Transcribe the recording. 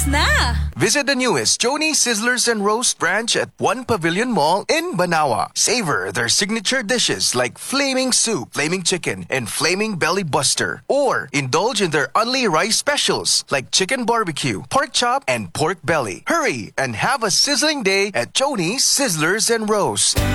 na! Visit the newest Joni Sizzlers and Roast branch at One Pavilion Mall in Banawa. Savor their signature dishes like flaming soup, flaming chicken, and flaming belly buster. Or indulge in their only rice specials like chicken barbecue, pork chop, and pork belly. Hurry and have a sizzling day at Joni Sizzlers and Roast.